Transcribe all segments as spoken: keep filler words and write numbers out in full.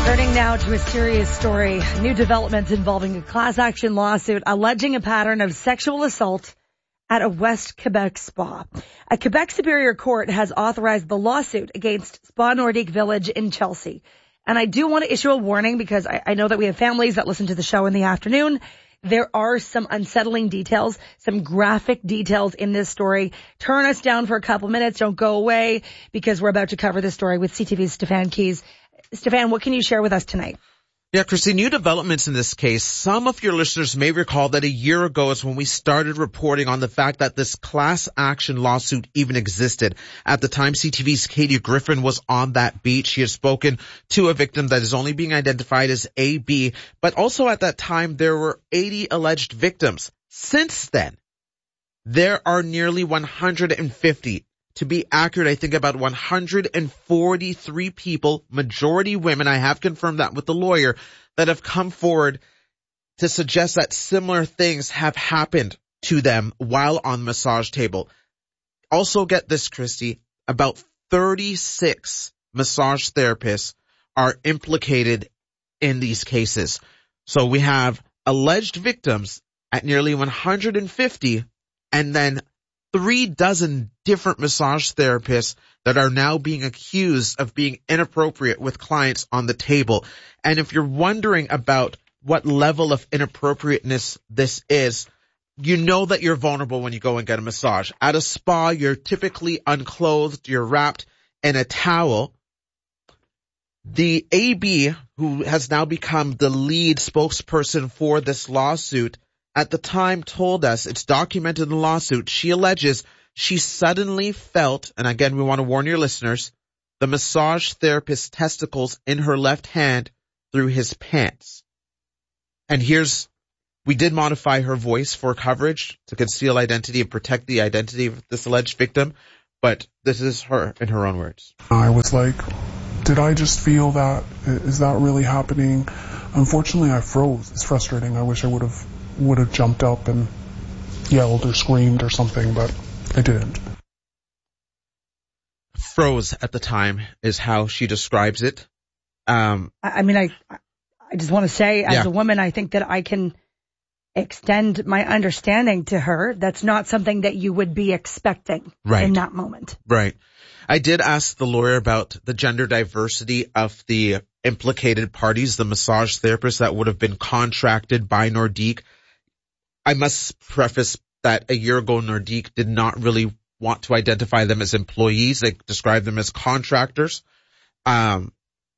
Turning now to a serious story. New developments involving a class action lawsuit alleging a pattern of sexual assault at a West Quebec spa. A Quebec Superior Court has authorized the lawsuit against Spa Nordique Village in Chelsea. And I do want to issue a warning because I, I know that we have families that listen to the show in the afternoon. There are some unsettling details, some graphic details in this story. Turn us down for a couple minutes. Don't go away because we're about to cover this story with C T V's Stefan Keys. Stefan, what can you share with us tonight? Yeah, Christy, new developments in this case. Some of your listeners may recall that a year ago is when we started reporting on the fact that this class action lawsuit even existed. At the time, C T V's Katie Griffin was on that beat. She had spoken to a victim that is only being identified as A B, but also at that time, there were eighty alleged victims. Since then, there are nearly one hundred fifty. To be accurate, I think about one hundred forty-three people, majority women, I have confirmed that with the lawyer, that have come forward to suggest that similar things have happened to them while on the massage table. Also get this, Christy, about thirty-six massage therapists are implicated in these cases. So we have alleged victims at nearly one hundred fifty, and then three dozen different massage therapists that are now being accused of being inappropriate with clients on the table. And if you're wondering about what level of inappropriateness this is, you know that you're vulnerable when you go and get a massage. At a spa, you're typically unclothed, you're wrapped in a towel. The A B, who has now become the lead spokesperson for this lawsuit, at the time told us, it's documented in the lawsuit, she alleges she suddenly felt, and again we want to warn your listeners, the massage therapist's testicles in her left hand through his pants. And here's, we did modify her voice for coverage to conceal identity and protect the identity of this alleged victim, but this is her in her own words. I was like, did I just feel that? Is that really happening? Unfortunately, I froze. It's frustrating. I wish I would have would have jumped up and yelled or screamed or something, but I didn't. Froze at the time is how she describes it. Um, I mean, I I just want to say, as yeah. a woman, I think that I can extend my understanding to her. That's not something that you would be expecting right. in that moment. Right. I did ask the lawyer about the gender diversity of the implicated parties, the massage therapists that would have been contracted by Nordique. I must preface that a year ago, Nordique did not really want to identify them as employees. They described them as contractors. Um,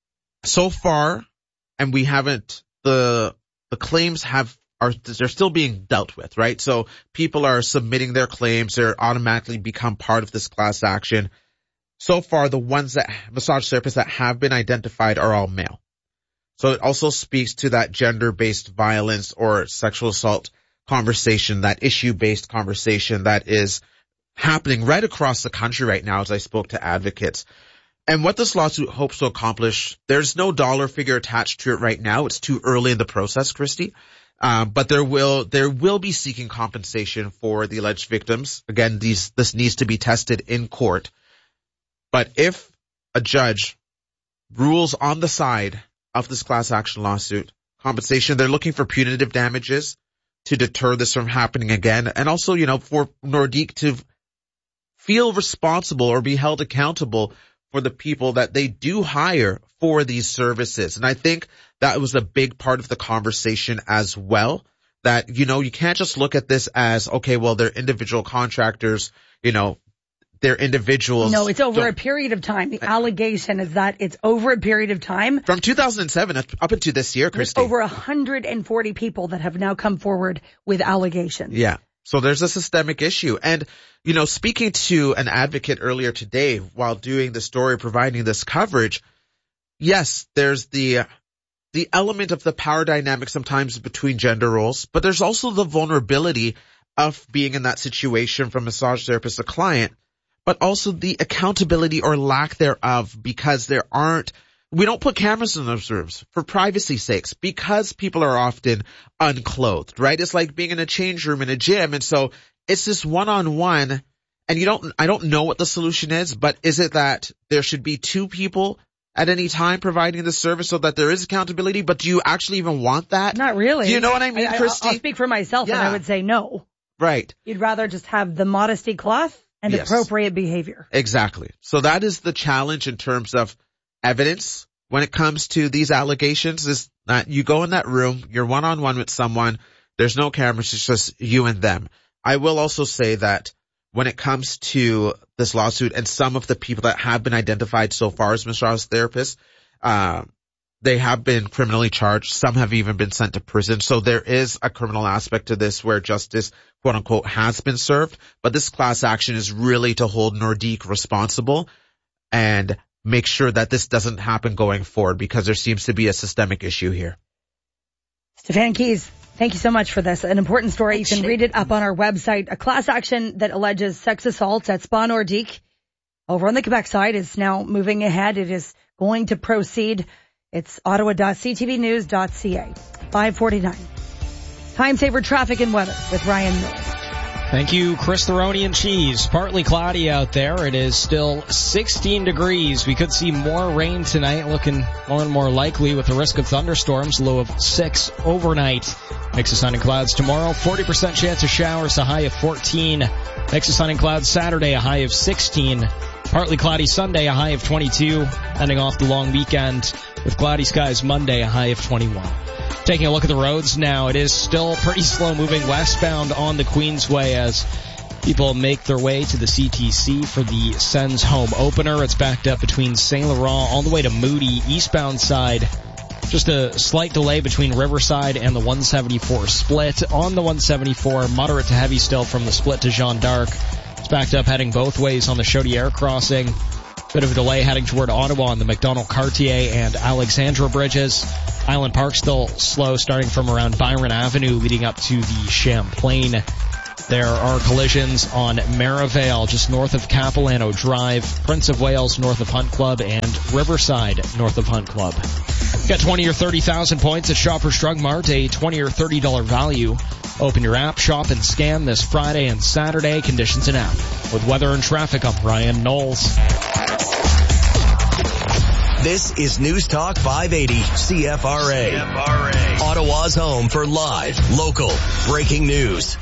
so far, and we haven't, the, the claims have, are, they're still being dealt with, right? So people are submitting their claims. They're automatically become part of this class action. So far, the ones that, massage therapists that have been identified are all male. So it also speaks to that gender-based violence or sexual assault conversation, that issue-based conversation that is happening right across the country right now as I spoke to advocates. And what this lawsuit hopes to accomplish, there's no dollar figure attached to it right now. It's too early in the process, Christy. Uh, but there will, there will be seeking compensation for the alleged victims. Again, these, this needs to be tested in court. But if a judge rules on the side of this class action lawsuit, compensation, they're looking for punitive damages to deter this from happening again. And also, you know, for Nordique to feel responsible or be held accountable for the people that they do hire for these services. And I think that was a big part of the conversation as well, that, you know, you can't just look at this as, okay, well, they're individual contractors, you know, they're individuals. No, it's over so, a period of time. The allegation is that it's over a period of time. From two thousand seven up into this year, Christy. Over one hundred forty people that have now come forward with allegations. Yeah. So there's a systemic issue. And, you know, speaking to an advocate earlier today while doing the story, providing this coverage, yes, there's the the element of the power dynamic sometimes between gender roles, but there's also the vulnerability of being in that situation from massage therapist to client, but also the accountability or lack thereof, because there aren't, we don't put cameras in those rooms for privacy's sakes because people are often unclothed, right? It's like being in a change room in a gym. And so it's this one-on-one, and you don't, I don't know what the solution is, but is it that there should be two people at any time providing the service so that there is accountability, but do you actually even want that? Not really. Do you know what I mean, I, Christy? I'll speak for myself Yeah. and I would say no. Right. You'd rather just have the modesty cloth and Yes. appropriate behavior. Exactly. So that is the challenge in terms of evidence when it comes to these allegations, is that you go in that room, you're one-on-one with someone, there's no cameras, it's just you and them. I will also say that when it comes to this lawsuit and some of the people that have been identified so far as Miz Shaw's therapists, uh, they have been criminally charged. Some have even been sent to prison. So there is a criminal aspect to this where justice, quote unquote, has been served. But this class action is really to hold Nordique responsible and make sure that this doesn't happen going forward, because there seems to be a systemic issue here. Stefan Keys, thank you so much for this. An important story. You can read it up on our website. A class action that alleges sex assaults at Spa Nordique over on the Quebec side is now moving ahead. It is going to proceed. It's ottawa dot c t v news dot c a. five forty-nine. Time saver traffic and weather with Ryan Mills. Thank you, Chris Theroni and Cheese. Partly cloudy out there. It is still sixteen degrees. We could see more rain tonight, looking more and more likely with the risk of thunderstorms, low of six overnight. Mix of sun and clouds tomorrow, forty percent chance of showers, a high of fourteen. Mix of sun and clouds Saturday, a high of sixteen. Partly cloudy Sunday, a high of twenty-two. Ending off the long weekend with cloudy skies Monday, a high of twenty-one. Taking a look at the roads now, it is still pretty slow moving westbound on the Queensway as people make their way to the C T C for the Sens home opener. It's backed up between Saint Laurent all the way to Moody, eastbound side. Just a slight delay between Riverside and the one seventy-four split. On the one seventy-four, moderate to heavy still from the split to Jeanne d'Arc. It's backed up heading both ways on the Chaudière crossing. Bit of a delay heading toward Ottawa on the McDonald-Cartier and Alexandra bridges. Island Park still slow starting from around Byron Avenue leading up to the Champlain. There are collisions on Merivale just north of Capilano Drive, Prince of Wales north of Hunt Club, and Riverside north of Hunt Club. Get twenty or thirty thousand points at Shoppers Drug Mart, a twenty or thirty dollars value. Open your app, shop, and scan this Friday and Saturday. Conditions and app. With weather and traffic, I'm Ryan Knowles. This is News Talk five eighty C F R A. C F R A. Ottawa's home for live, local, breaking news.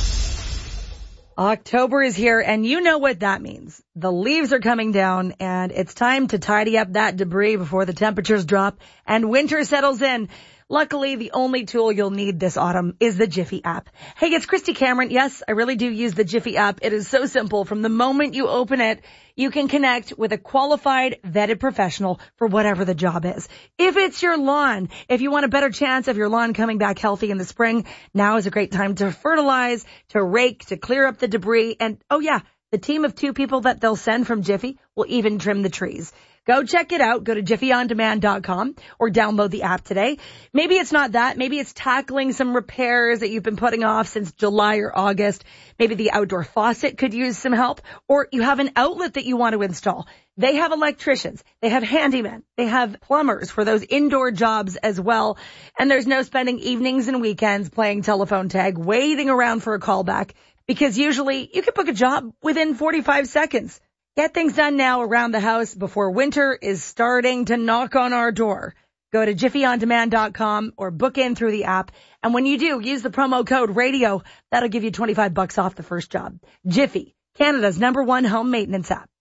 October is here, and you know what that means. The leaves are coming down, and it's time to tidy up that debris before the temperatures drop and winter settles in. Luckily, the only tool you'll need this autumn is the Jiffy app. Hey, it's Christy Cameron. Yes, I really do use the Jiffy app. It is so simple. From the moment you open it, you can connect with a qualified, vetted professional for whatever the job is. If it's your lawn, if you want a better chance of your lawn coming back healthy in the spring, now is a great time to fertilize, to rake, to clear up the debris. And, oh yeah, the team of two people that they'll send from Jiffy will even trim the trees. Go check it out. Go to jiffy on demand dot com or download the app today. Maybe it's not that. Maybe it's tackling some repairs that you've been putting off since July or August. Maybe the outdoor faucet could use some help, or you have an outlet that you want to install. They have electricians. They have handymen. They have plumbers for those indoor jobs as well. And there's no spending evenings and weekends playing telephone tag, waiting around for a callback, because usually you can book a job within forty-five seconds. Get things done now around the house before winter is starting to knock on our door. Go to jiffy on demand dot com or book in through the app. And when you do, use the promo code radio. That'll give you twenty-five bucks off the first job. Jiffy, Canada's number one home maintenance app.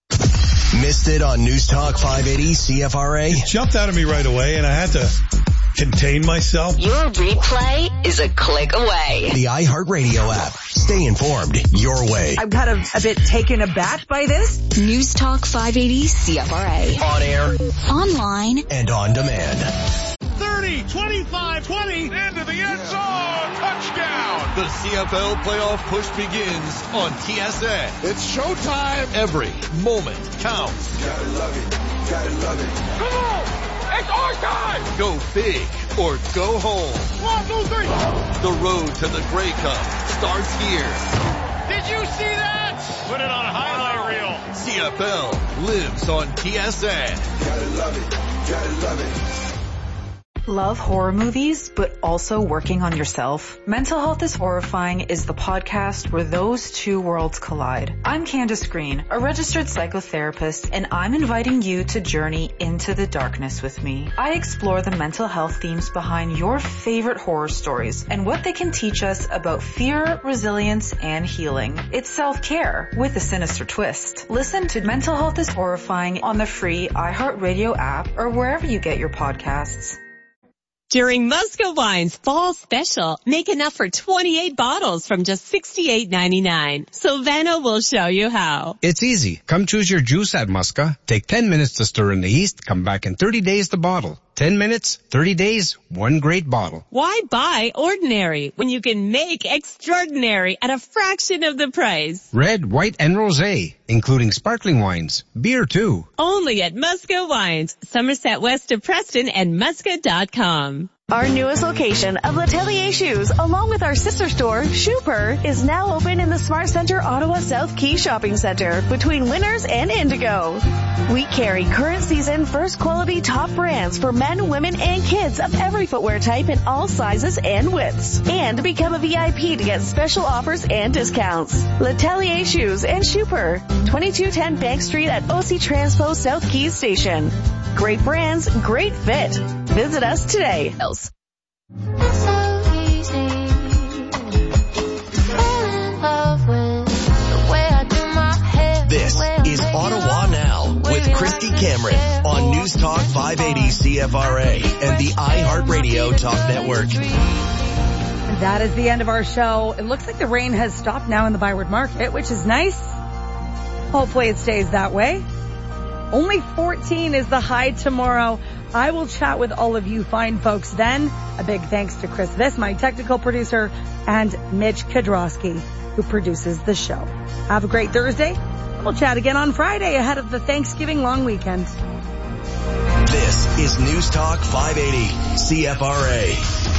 Missed it on News Talk five eighty C F R A? It jumped out of me right away and I had to contain myself. Your replay is a click away. The iHeartRadio app. Stay informed your way. I'm kind of a bit taken aback by this. News Talk five eighty C F R A. On air. Online. And on demand. thirty, twenty-five, twenty. Into the end zone. Touchdown. The C F L playoff push begins on T S N. It's showtime. Every moment counts. Gotta love it. Gotta love it. Come on. It's our time! Go big or go home. One, two, three. The road to the Grey Cup starts here. Did you see that? Put it on a highlight reel. C F L lives on T S N. Gotta love it. Gotta love it. Love horror movies, but also working on yourself? Mental Health is Horrifying is the podcast where those two worlds collide. I'm Candace Green, a registered psychotherapist, and I'm inviting you to journey into the darkness with me. I explore the mental health themes behind your favorite horror stories and what they can teach us about fear, resilience, and healing. It's self-care with a sinister twist. Listen to Mental Health is Horrifying on the free iHeartRadio app or wherever you get your podcasts. During Musca Wine's Fall Special, make enough for twenty-eight bottles from just sixty-eight ninety-nine. Silvano will show you how. It's easy. Come choose your juice at Musca. Take ten minutes to stir in the yeast. Come back in thirty days to bottle. ten minutes, thirty days, one great bottle. Why buy ordinary when you can make extraordinary at a fraction of the price? Red, white, and rosé, including sparkling wines. Beer, too. Only at Musca Wines, Somerset West of Preston and musca dot com. Our newest location of L'Atelier Shoes, along with our sister store, Shooper, is now open in the Smart Center Ottawa South Key Shopping Center between Winners and Indigo. We carry current season first quality top brands for men, women, and kids of every footwear type in all sizes and widths. And become a V I P to get special offers and discounts. L'Atelier Shoes and Shooper, twenty-two ten Bank Street at O C Transpo South Keys Station. Great brands, great fit. Visit us today. This is Ottawa Now with Christy Cameron on News Talk five eighty C F R A and the iHeartRadio Talk Network. That is the end of our show. It looks like the rain has stopped now in the Byward Market, which is nice. Hopefully it stays that way. Only fourteen is the high tomorrow. I will chat with all of you fine folks then. A big thanks to Chris Viss, my technical producer, and Mitch Kadrowski, who produces the show. Have a great Thursday. We'll chat again on Friday ahead of the Thanksgiving long weekend. This is News Talk five eighty C F R A.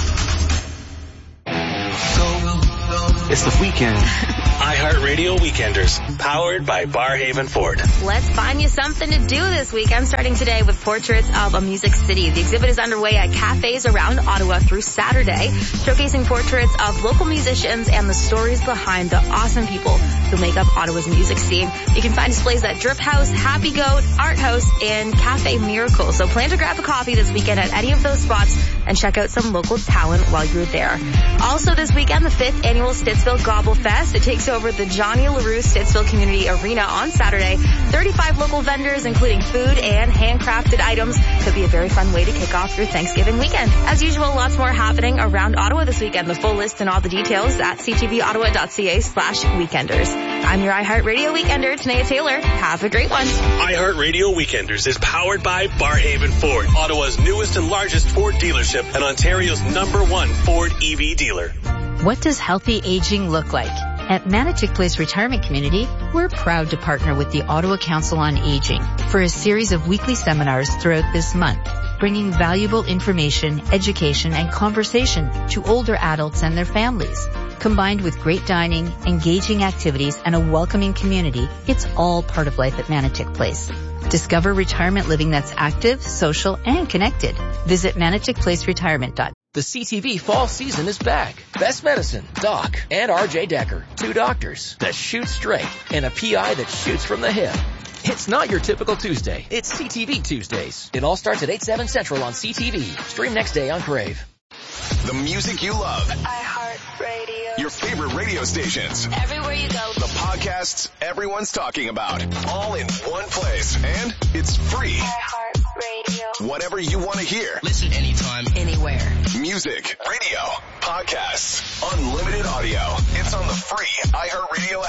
It's the weekend. iHeartRadio Weekenders, powered by Barhaven Ford. Let's find you something to do this weekend, starting today with Portraits of a Music City. The exhibit is underway at cafes around Ottawa through Saturday, showcasing portraits of local musicians and the stories behind the awesome people who make up Ottawa's music scene. You can find displays at Drip House, Happy Goat, Art House, and Cafe Miracle. So plan to grab a coffee this weekend at any of those spots and check out some local talent while you're there. Also this weekend, the fifth annual Stittsville Gobble Fest. It takes over the Johnny LaRue Stittsville Community Arena on Saturday. thirty-five local vendors, including food and handcrafted items. Could be a very fun way to kick off your Thanksgiving weekend. As usual, lots more happening around Ottawa this weekend. The full list and all the details at c t v ottawa dot c a slash weekenders. I'm your iHeartRadio Weekender, Tanea Taylor. Have a great one. iHeartRadio Weekenders is powered by Barhaven Ford, Ottawa's newest and largest Ford dealership and Ontario's number one Ford E V dealer. What does healthy aging look like? At Manitic Place Retirement Community, we're proud to partner with the Ottawa Council on Aging for a series of weekly seminars throughout this month, bringing valuable information, education, and conversation to older adults and their families. Combined with great dining, engaging activities, and a welcoming community, it's all part of life at Manitic Place. Discover retirement living that's active, social, and connected. Visit manitic place retirement dot com. The C T V fall season is back. Best Medicine, Doc, and R J Decker. Two doctors that shoot straight and a P I that shoots from the hip. It's not your typical Tuesday. It's C T V Tuesdays. It all starts at eight, seven Central on C T V. Stream next day on Crave. The music you love. iHeartRadio. Your favorite radio stations. Everywhere you go. The podcasts everyone's talking about. All in one place. And it's free. iHeartRadio. Whatever you want to hear. Listen anytime, anywhere. Music, radio, podcasts, unlimited audio. It's on the free iHeartRadio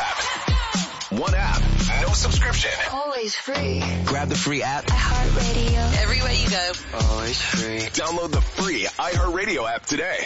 app. One app, no subscription. Always free. Grab the free app. iHeartRadio. Everywhere you go. Always free. Download the free iHeartRadio app today.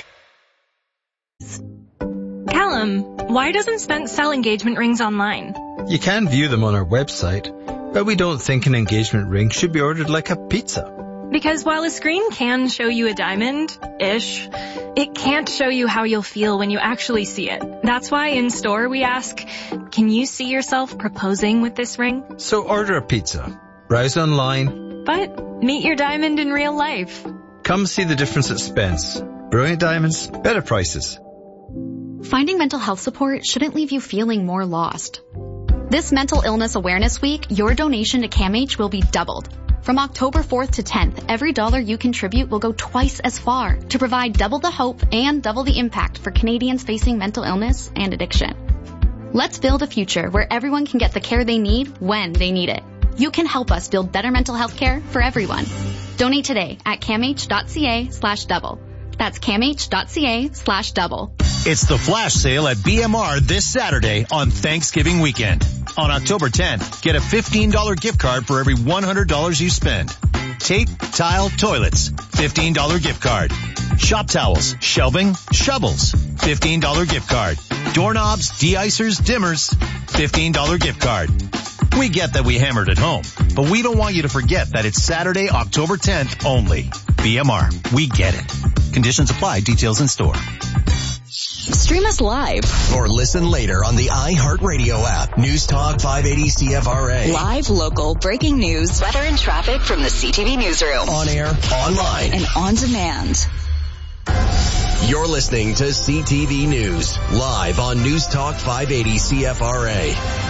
Callum, why doesn't Spence sell engagement rings online? You can view them on our website, but we don't think an engagement ring should be ordered like a pizza. Because while a screen can show you a diamond-ish, it can't show you how you'll feel when you actually see it. That's why in store we ask, can you see yourself proposing with this ring? So order a pizza, browse online, but meet your diamond in real life. Come see the difference at Spence. Brilliant diamonds, better prices. Finding mental health support shouldn't leave you feeling more lost. This Mental Illness Awareness Week, your donation to CAMH will be doubled. From October fourth to tenth, every dollar you contribute will go twice as far to provide double the hope and double the impact for Canadians facing mental illness and addiction. Let's build a future where everyone can get the care they need when they need it. You can help us build better mental health care for everyone. Donate today at camh.ca slash double. That's camh.ca slash double. It's the flash sale at B M R this Saturday on Thanksgiving weekend. On October tenth, get a fifteen dollars gift card for every one hundred dollars you spend. Tape, tile, toilets, fifteen dollars gift card. Shop towels, shelving, shovels, fifteen dollars gift card. Doorknobs, de-icers, dimmers, fifteen dollars gift card. We get that we hammered at home, but we don't want you to forget that it's Saturday, October tenth only. B M R, we get it. Conditions apply. Details in store. Stream us live or listen later on the iHeartRadio app. News Talk five eighty C F R A. Live, local, breaking news, weather and traffic from the C T V newsroom. On air, online, and on demand. You're listening to C T V News, live on News Talk five eighty C F R A.